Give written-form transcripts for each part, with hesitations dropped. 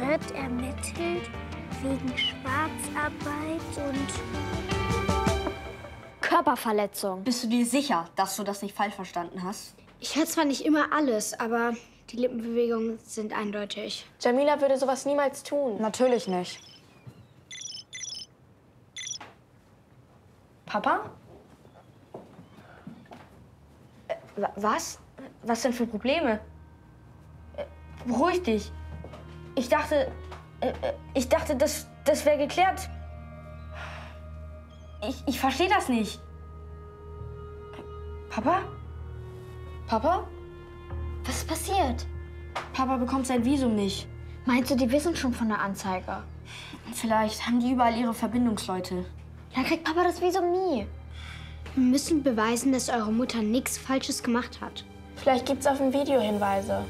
wird ermittelt wegen Schwarzarbeit und Körperverletzung. Bist du dir sicher, dass du das nicht falsch verstanden hast? Ich höre zwar nicht immer alles, aber die Lippenbewegungen sind eindeutig. Jamila würde sowas niemals tun. Natürlich nicht. Papa? Was? Was denn für Probleme? Beruhig dich. Ich dachte, das wäre geklärt. Ich verstehe das nicht. Papa? Papa? Was ist passiert? Papa bekommt sein Visum nicht. Meinst du, die wissen schon von der Anzeige? Vielleicht haben die überall ihre Verbindungsleute. Dann kriegt Papa das Visum nie. Wir müssen beweisen, dass eure Mutter nichts Falsches gemacht hat. Vielleicht gibt's auf dem Video Hinweise.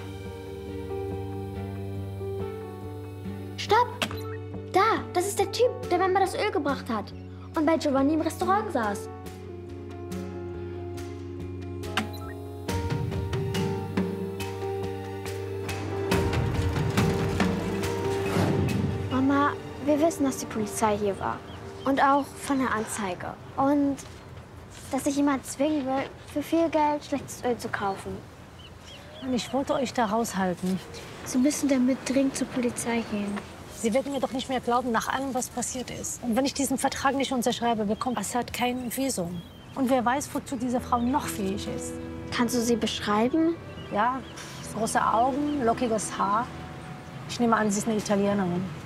Stopp! Da, das ist der Typ, der Mama das Öl gebracht hat und bei Giovanni im Restaurant saß. Mama, wir wissen, dass die Polizei hier war. Und auch von der Anzeige. Und dass sich jemand zwingen will, für viel Geld schlechtes Öl zu kaufen. Und ich wollte euch da raushalten. Sie müssen damit dringend zur Polizei gehen. Sie werden mir doch nicht mehr glauben, nach allem, was passiert ist. Und wenn ich diesen Vertrag nicht unterschreibe, bekommt Assad kein Visum. Und wer weiß, wozu diese Frau noch fähig ist. Kannst du sie beschreiben? Ja, große Augen, lockiges Haar. Ich nehme an, sie ist eine Italienerin.